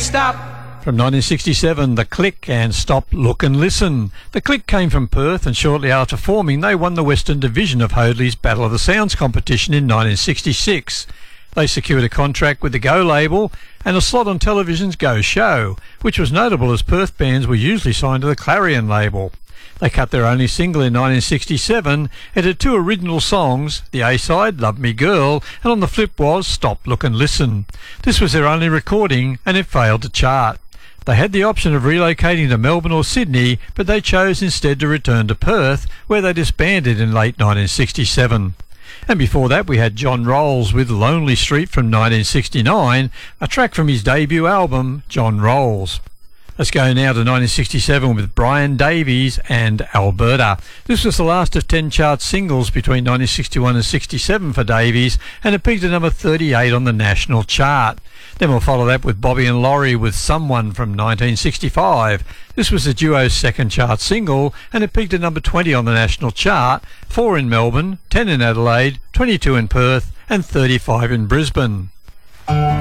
stop. From 1967, The Click and Stop, Look and Listen. The Click came from Perth, and shortly after forming they won the Western Division of Hoadley's Battle of the Sounds competition in 1966. They secured a contract with the Go label and a slot on television's Go Show, which was notable as Perth bands were usually signed to the Clarion label. They cut their only single in 1967. It had two original songs, the A-side, Love Me Girl, and on the flip was Stop, Look and Listen. This was their only recording and it failed to chart. They had the option of relocating to Melbourne or Sydney, but they chose instead to return to Perth, where they disbanded in late 1967. And before that we had John Rolls with Lonely Street from 1969, a track from his debut album, John Rolls. Let's go now to 1967 with Brian Davies and Alberta. This was the last of 10 chart singles between 1961 and 67 for Davies, and it peaked at number 38 on the national chart. Then we'll follow that with Bobby and Laurie with Someone from 1965. This was the duo's second chart single, and it peaked at number 20 on the national chart, 4 in Melbourne, 10 in Adelaide, 22 in Perth, and 35 in Brisbane.